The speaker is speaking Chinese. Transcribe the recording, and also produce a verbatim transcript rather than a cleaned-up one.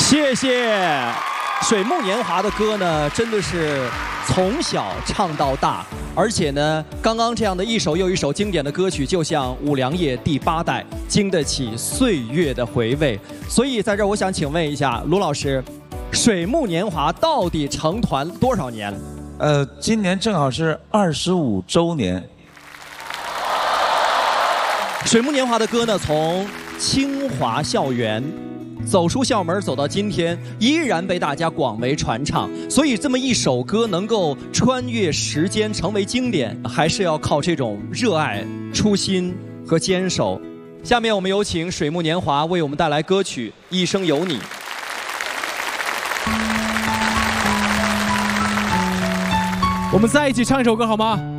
谢谢。水木年华的歌呢，真的是从小唱到大，而且呢，刚刚这样的一首又一首经典的歌曲，就像五粮液第八代，经得起岁月的回味。所以在这儿，我想请问一下卢老师，水木年华到底成团多少年？ 呃，今年正好是二十五周年。 水木年华的歌呢，从清华校园走出校门，走到今天，依然被大家广为传唱。所以，这么一首歌能够穿越时间成为经典，还是要靠这种热爱、初心和坚守。下面我们有请水木年华为我们带来歌曲《一生有你》。 我们再一起唱一首歌好吗？